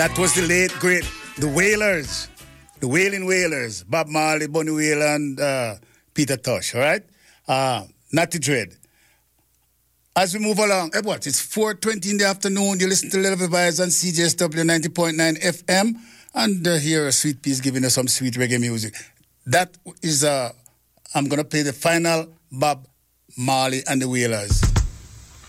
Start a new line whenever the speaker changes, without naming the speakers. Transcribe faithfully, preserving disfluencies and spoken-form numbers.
That was the late, great, the Wailers, the Wailing Wailers, Bob Marley, Bunny Wailer, and uh, Peter Tosh, all right? Uh, Natty Dread. As we move along, eh, what? It's four twenty in the afternoon. You listen to Little Vibes on C J S W ninety point nine F M, and uh, here a sweet piece giving us some sweet reggae music. That is, uh, I'm going to play the final Bob Marley and the Wailers.